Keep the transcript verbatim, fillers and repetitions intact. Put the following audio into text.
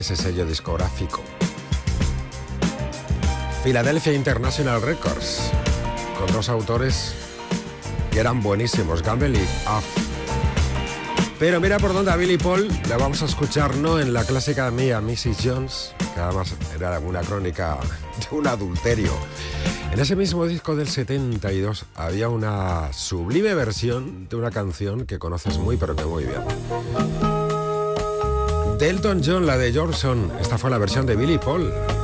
ese sello discográfico. Philadelphia International Records, con dos autores que eran buenísimos, Gamble y Huff. Pero mira por dónde a Billy Paul la vamos a escuchar, no en la clásica mía, missus Jones, que además era una crónica de un adulterio. En ese mismo disco del setenta y dos había una sublime versión de una canción que conoces muy pero que muy bien. De Elton John, la de Johnson. Esta fue la versión de Billy Paul.